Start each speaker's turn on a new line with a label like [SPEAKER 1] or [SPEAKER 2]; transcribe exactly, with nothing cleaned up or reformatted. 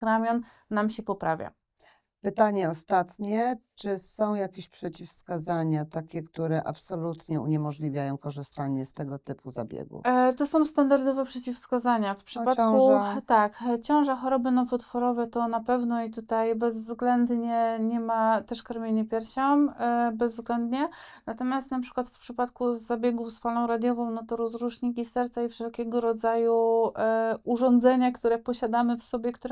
[SPEAKER 1] ramion nam się poprawia.
[SPEAKER 2] Pytanie ostatnie. Czy są jakieś przeciwwskazania, takie, które absolutnie uniemożliwiają korzystanie z tego typu zabiegu?
[SPEAKER 1] E, to są standardowe przeciwwskazania. W
[SPEAKER 2] No,
[SPEAKER 1] przypadku,
[SPEAKER 2] ciąża.
[SPEAKER 1] tak, ciąża, choroby nowotworowe to na pewno i tutaj bezwzględnie nie ma też karmienie piersią, e, bezwzględnie. Natomiast na przykład w przypadku zabiegów z falą radiową, no to rozruszniki serca i wszelkiego rodzaju e, urządzenia, które posiadamy w sobie, które